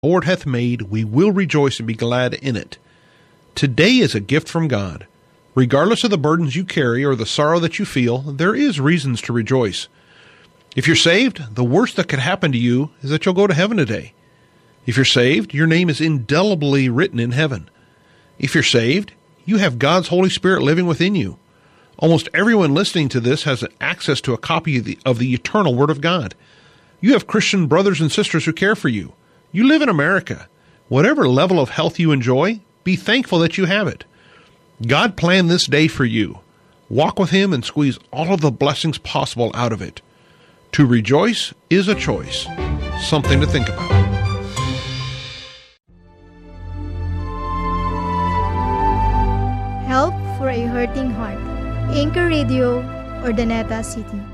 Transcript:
Lord hath made, we will rejoice and be glad in it. Today is a gift from God. Regardless of the burdens you carry or the sorrow that you feel, there is reasons to rejoice. If you're saved, the worst that could happen to you is that you'll go to heaven today. If you're saved, your name is indelibly written in heaven. If you're saved, you have God's Holy Spirit living within you. Almost everyone listening to this has access to a copy of the eternal Word of God. You have Christian brothers and sisters who care for you. You live in America. Whatever level of health you enjoy, be thankful that you have it. God planned this day for you. Walk with Him and squeeze all of the blessings possible out of it. To rejoice is a choice. Something to think about. Help for a Hurting Heart. Anchor Radio, Urdaneta City.